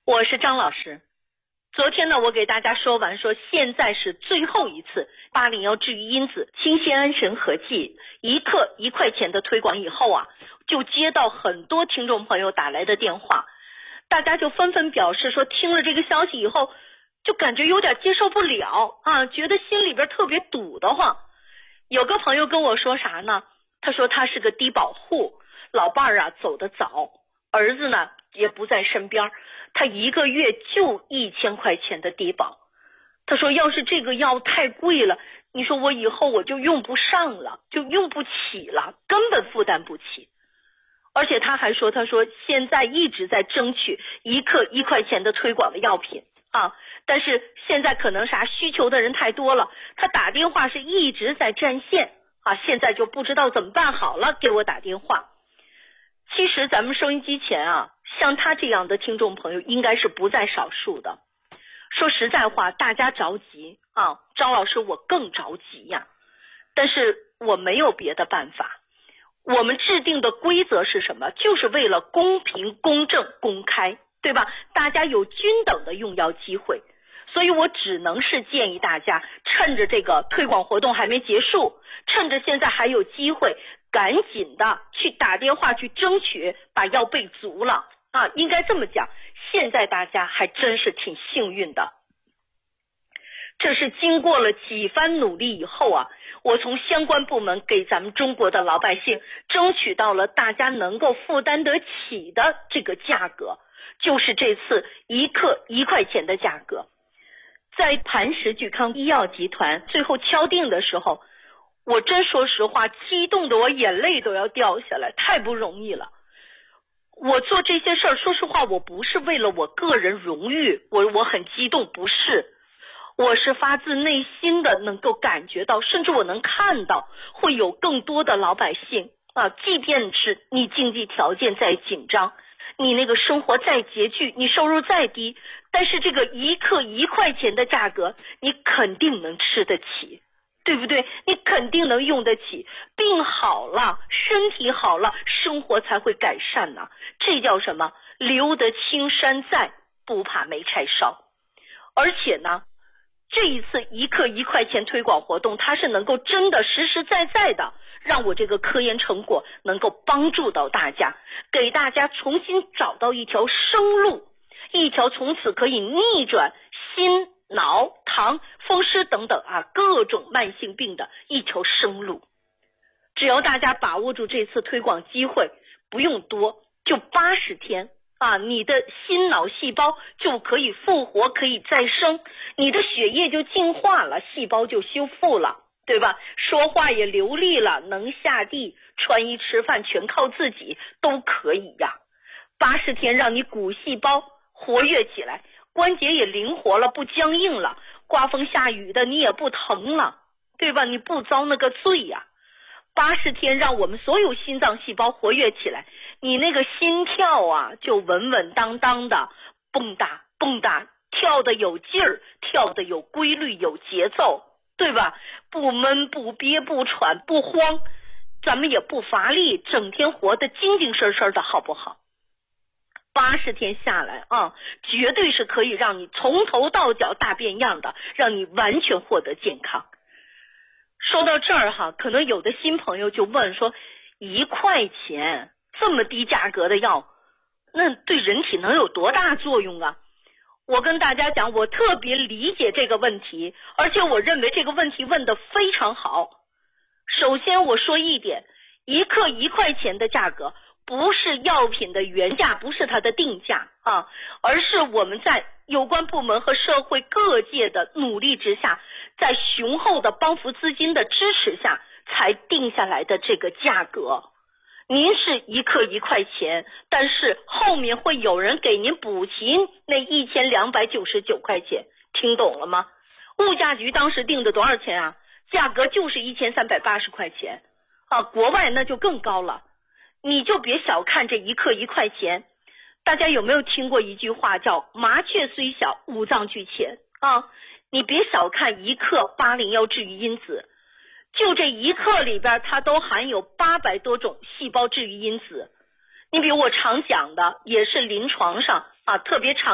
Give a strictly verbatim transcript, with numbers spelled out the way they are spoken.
我是张老师。昨天呢，我给大家说完说现在是最后一次八零幺治愈因子清酰安神合剂一克一块钱的推广以后啊，就接到很多听众朋友打来的电话，大家就纷纷表示说听了这个消息以后就感觉有点接受不了啊，觉得心里边特别堵得慌。有个朋友跟我说啥呢？他说他是个低保户，老伴儿啊走得早，儿子呢也不在身边，他一个月就一千块钱的低保。他说要是这个药太贵了，你说我以后我就用不上了，就用不起了，根本负担不起。而且他还说，他说现在一直在争取一克一块钱的推广的药品啊，但是现在可能啥需求的人太多了，他打电话是一直在占线啊，现在就不知道怎么办好了，给我打电话。其实咱们收音机前啊，像他这样的听众朋友应该是不在少数的。说实在话，大家着急啊，张老师我更着急呀，但是我没有别的办法。我们制定的规则是什么？就是为了公平、公正、公开，对吧？大家有均等的用药机会，所以我只能是建议大家趁着这个推广活动还没结束，趁着现在还有机会，赶紧的去打电话去争取把药备足了啊！应该这么讲，现在大家还真是挺幸运的。这是经过了几番努力以后啊，我从相关部门给咱们中国的老百姓争取到了大家能够负担得起的这个价格，就是这次一克一块钱的价格。在磐石聚康医药集团最后敲定的时候，我真说实话，激动的我眼泪都要掉下来，太不容易了。我做这些事儿，说实话，我不是为了我个人荣誉，我我很激动，不是。我是发自内心的能够感觉到，甚至我能看到会有更多的老百姓啊，即便是你经济条件再紧张，你那个生活再拮据，你收入再低，但是这个一克一块钱的价格，你肯定能吃得起，对不对？你肯定能用得起。病好了，身体好了，生活才会改善呢。这叫什么？留得青山在，不怕没柴烧。而且呢，这一次一克一块钱推广活动，它是能够真的实实在在的让我这个科研成果能够帮助到大家，给大家重新找到一条生路，一条从此可以逆转心脑糖风湿等等啊各种慢性病的一条生路。只要大家把握住这次推广机会，不用多，就八十天啊，你的心脑细胞就可以复活，可以再生，你的血液就净化了，细胞就修复了，对吧？说话也流利了，能下地，穿衣吃饭全靠自己，都可以呀。八十天让你骨细胞活跃起来，关节也灵活了，不僵硬了，刮风下雨的你也不疼了，对吧？你不遭那个罪呀。八十天让我们所有心脏细胞活跃起来，你那个心跳啊就稳稳当当的蹦跶蹦跶，跳得有劲儿，跳得有规律有节奏，对吧？不闷不憋不喘不慌，咱们也不乏力，整天活得精精神神的，好不好？八十天下来啊，绝对是可以让你从头到脚大变样的，让你完全获得健康。说到这儿哈，可能有的新朋友就问说，一块钱这么低价格的药，那对人体能有多大作用啊？我跟大家讲，我特别理解这个问题，而且我认为这个问题问得非常好。首先我说一点，一克一块钱的价格不是药品的原价，不是它的定价啊，而是我们在有关部门和社会各界的努力之下，在雄厚的帮扶资金的支持下才定下来的这个价格。您是一克一块钱，但是后面会有人给您补齐那一千两百九十九块钱，听懂了吗？物价局当时定的多少钱啊？价格就是一千三百八十块钱啊，国外那就更高了。你就别小看这一克一块钱。大家有没有听过一句话叫麻雀虽小五脏俱全啊？你别小看一克八零幺治愈因子，就这一克里边它都含有八百多种细胞治愈因子。你比如我常讲的，也是临床上啊特别常